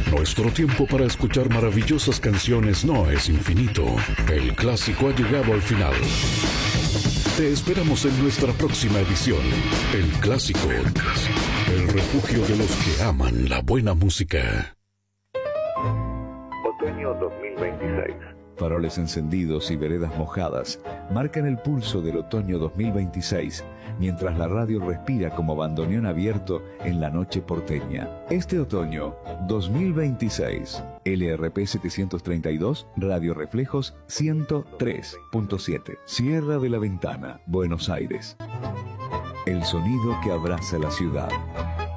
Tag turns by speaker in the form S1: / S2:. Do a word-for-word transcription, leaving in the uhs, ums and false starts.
S1: Nuestro tiempo para escuchar maravillosas canciones no es infinito. El clásico ha llegado al final. Te esperamos en nuestra próxima edición. El Clásico. El Clásico. El refugio de los que aman la buena música.
S2: Otoño dos mil veintiséis.
S3: Faroles encendidos y veredas mojadas marcan el pulso del otoño dos mil veintiséis, mientras la radio respira como bandoneón abierto en la noche porteña. Este otoño dos mil veintiséis, L R P setecientos treinta y dos, Radio Reflejos ciento tres punto siete, Sierra de la Ventana, Buenos Aires. El sonido que abraza la ciudad.